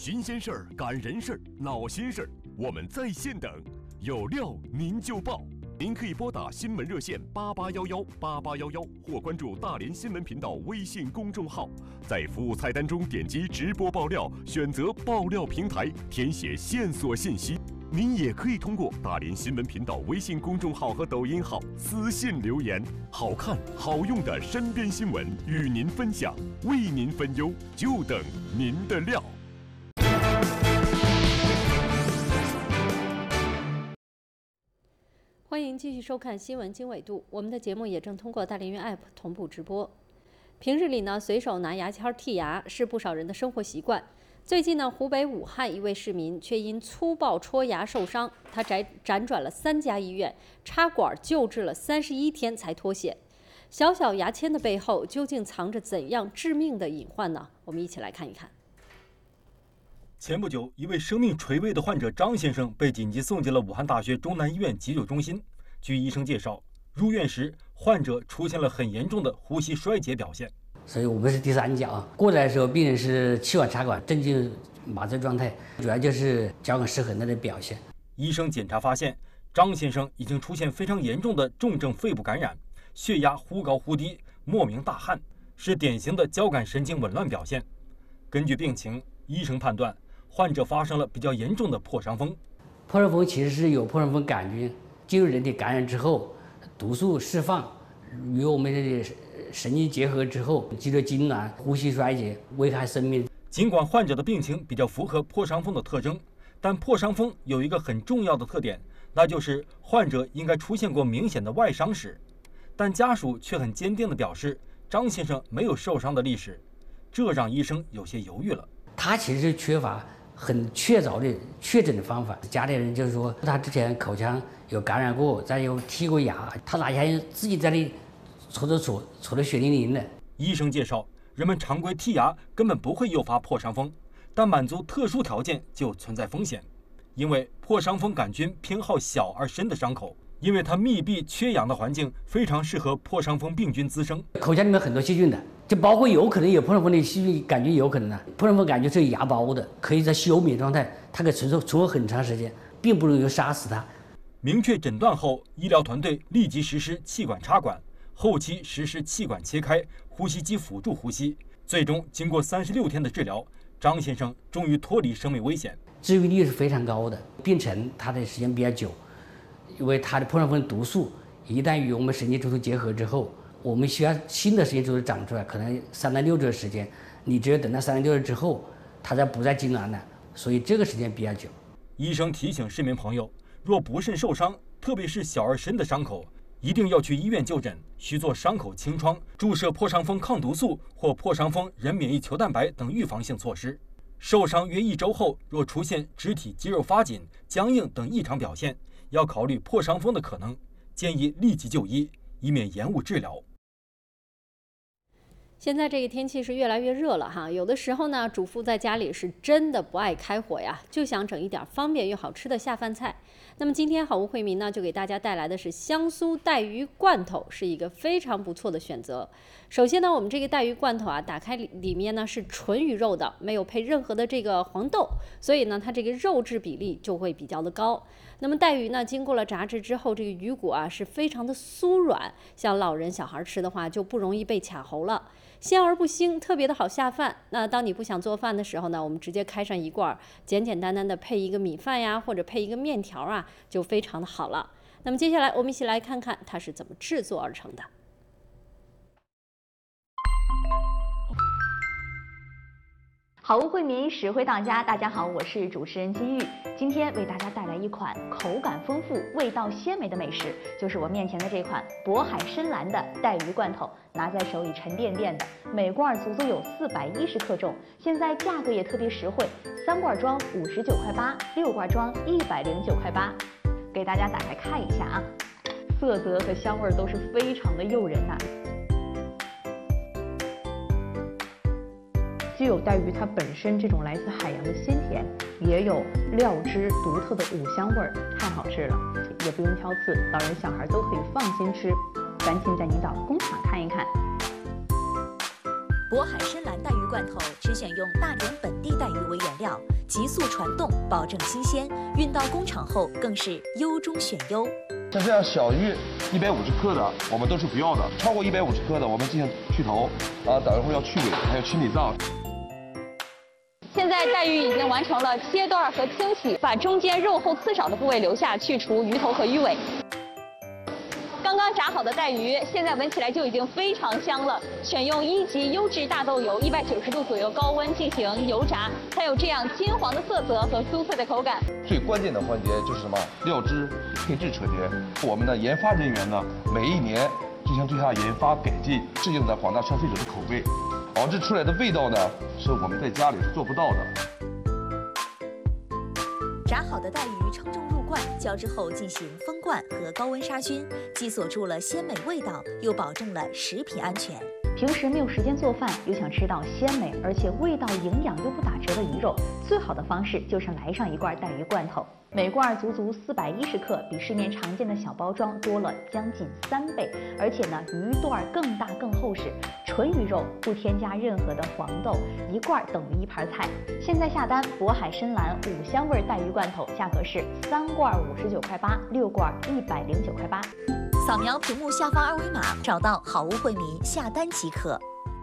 新鲜事儿、赶人事儿、闹心事儿，我们在线等，有料您就报。您可以拨打新闻热线88118811，或关注大连新闻频道微信公众号，在服务菜单中点击直播爆料，选择爆料平台，填写线索信息。您也可以通过大连新闻频道微信公众号和抖音号私信留言，好看好用的身边新闻与您分享，为您分忧，就等您的料。 欢迎继续收看新闻经纬度，我们的节目也正通过大连云 App 同步直播。平日里呢，随手拿牙签剔牙是不少人的生活习惯。最近呢，湖北武汉一位市民却因粗暴戳牙受伤，他辗转了3家医院，插管救治了31天才脱险。小小牙签的背后究竟藏着怎样致命的隐患呢？我们一起来看一看。 前不久，一位生命垂危的患者张先生被紧急送进了武汉大学中南医院急救中心。据医生介绍，入院时患者出现了很严重的呼吸衰竭表现。 所以我们是第3家啊。过来的时候，病人是气管插管，镇静麻醉状态，主要就是交感失衡的表现。 医生检查发现，张先生已经出现非常严重的重症肺部感染，血压忽高忽低，莫名大汗，是典型的交感神经紊乱表现。根据病情，医生判断患者发生了比较严重的破伤风。 破伤风其实是有破伤风杆菌进入人体感染之后，毒素释放与我们的神经结合之后，肌肉痉挛、呼吸衰竭，危害生命。 尽管患者的病情比较符合破伤风的特征，但破伤风有一个很重要的特点，那就是患者应该出现过明显的外伤史。但家属却很坚定地表示，张先生没有受伤的历史，这让医生有些犹豫了。 他其实是缺乏很确凿的确诊的方法。家里人就是说，他之前口腔有感染过，再有剔过牙，他拿牙自己在那里戳得血淋淋的。 医生介绍，人们常规剔牙根本不会诱发破伤风，但满足特殊条件就存在风险。因为破伤风杆菌偏好小而深的伤口，因为它密闭缺氧的环境非常适合破伤风病菌滋生。 口腔里面很多细菌的，就包括有可能有破伤风的细菌杆菌，有可能的。破伤风杆菌是有芽孢的，可以在休眠状态，它可以存活很长时间，并不能够杀死它。 明确诊断后，医疗团队立即实施气管插管，后期实施气管切开、呼吸机辅助呼吸。最终经过36天的治疗，张先生终于脱离生命危险。 治愈率是非常高的，病程它的时间比较久，因为它的破伤风毒素一旦与我们神经中枢结合之后，我们需要新的神经中枢长出来，可能3到6周的时间，你只有等到3到6周之后，它才不再痉挛了，所以这个时间比较久。 医生提醒市民朋友，若不慎受伤，特别是小而深的伤口，一定要去医院就诊，需做伤口清创、注射破伤风抗毒素或破伤风人免疫球蛋白等预防性措施。受伤约1周后，若出现肢体肌肉发紧、僵硬等异常表现，要考虑破伤风的可能，建议立即就医，以免延误治疗。 现在这个天气是越来越热了哈，有的时候呢，主妇在家里是真的不爱开火呀，就想整一点方便又好吃的下饭菜。那么今天好物惠民呢，就给大家带来的是香酥带鱼罐头，是一个非常不错的选择。首先呢，我们这个带鱼罐头啊，打开里面呢是纯鱼肉的，没有配任何的这个黄豆，所以呢，它这个肉质比例就会比较的高。那么带鱼呢，经过了炸制之后，这个鱼骨啊是非常的酥软，像老人小孩吃的话就不容易被卡喉了。鲜而不腥，特别的好下饭。那当你不想做饭的时候呢，我们直接开上一罐，简简单单的配一个米饭呀，或者配一个面条啊，就非常的好了。那么接下来我们一起来看看它是怎么制作而成的。 好物惠民，实惠到家。大家好，我是主持人金玉，今天为大家带来一款口感丰富、味道鲜美的美食，就是我面前的这款渤海深蓝的带鱼罐头。拿在手里沉甸甸的，每罐足足有410克重，现在价格也特别实惠，3罐装59.8块，6罐装109.8块。给大家打开看一下啊，色泽和香味都是非常的诱人呐。既有带鱼它本身这种来自海洋的鲜甜，也有料汁独特的五香味儿，太好吃了，也不用挑刺，老人小孩都可以放心吃。赶紧在您的工厂看一看。 渤海深蓝带鱼罐头只选用大连本地带鱼为原料，急速传冻，保证新鲜。运到工厂后更是优中选优。 像这样小鱼150克的，我们都是不要的；超过150克的，我们进行去头，等一会儿要去尾，还有清理脏。 现在带鱼已经完成了切断和清洗，把中间肉厚刺少的部位留下，去除鱼头和鱼尾。刚刚炸好的带鱼，现在闻起来就已经非常香了。选用1级优质大豆油，190度左右高温进行油炸，才有这样金黄的色泽和酥脆的口感。 最关键的环节就是什么？料汁、配制车间。我们的研发人员呢，每一年进行对它研发改进，适应的广大消费者的口味，熬制出来的味道呢，是我们在家里是做不到的。 炸好的带鱼称重入罐，浇制后进行封罐和高温杀菌，既锁住了鲜美味道，又保证了食品安全。 平时没有时间做饭，又想吃到鲜美而且味道营养又不打折的鱼肉，最好的方式就是来上一罐带鱼罐头。每罐足足410克，比市面常见的小包装多了将近3倍，而且呢，鱼段更大更厚实，纯鱼肉，不添加任何的黄豆，一罐等于1盘菜。现在下单渤海深蓝5香味带鱼罐头，价格是3罐59块8，6罐109块8。 扫描屏幕下方二维码，找到好物惠民下单即可。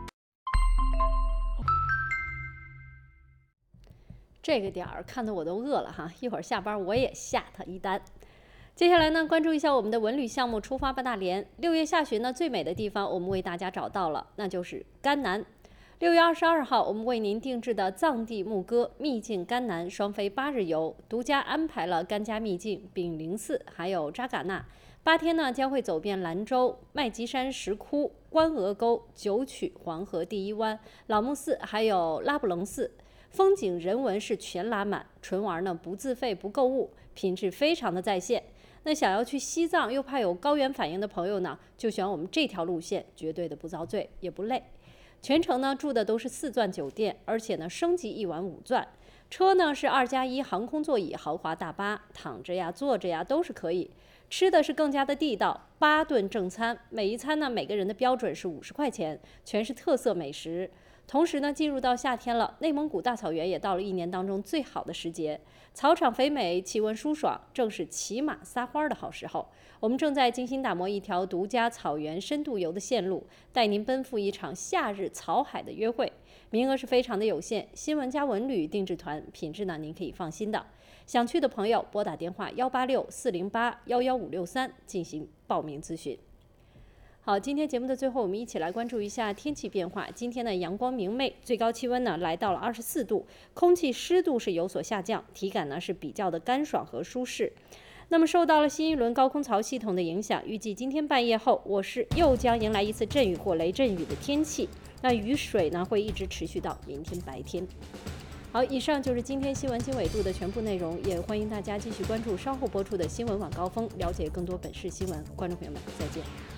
这个点儿看得我都饿了哈，一会儿下班我也下他一单。接下来呢，关注一下我们的文旅项目，出发吧大连。6月下旬呢，最美的地方我们为大家找到了，那就是甘南。6月22号，我们为您定制的藏地牧歌秘境甘南双飞8日游，独家安排了甘家秘境、炳灵寺，还有扎尕那。8天呢，将会走遍兰州、麦积山石窟、关鹅沟、九曲、黄河第一湾、老木寺，还有拉卜楞寺。风景人文是全拉满，纯玩呢不自费不购物，品质非常的在线。那想要去西藏又怕有高原反应的朋友呢，就选我们这条路线，绝对的不遭罪也不累。全程呢住的都是4钻酒店，而且呢升级1晚5钻。车呢是2+1航空座椅豪华大巴，躺着呀坐着呀都是可以。吃的是更加的地道，8顿正餐，每一餐呢每个人的标准是50块钱，全是特色美食。同时呢，进入到夏天了，内蒙古大草原也到了1年当中最好的时节，草场肥美，气温舒爽，正是骑马撒欢的好时候。我们正在精心打磨一条独家草原深度游的线路，带您奔赴一场夏日草海的约会。名额是非常的有限，新闻加文旅定制团，品质呢您可以放心的。想去的朋友拨打电话186-408-11563进行报名咨询。好，今天节目的最后，我们一起来关注一下天气变化。今天呢，阳光明媚，最高气温呢来到了24度，空气湿度是有所下降，体感呢是比较的干爽和舒适。那么受到了新一轮高空槽系统的影响，预计今天半夜后，我市又将迎来一次阵雨或雷阵雨的天气。那雨水呢会一直持续到明天白天。好，以上就是今天新闻经纬度的全部内容，也欢迎大家继续关注稍后播出的新闻晚高峰，了解更多本市新闻。观众朋友们，再见。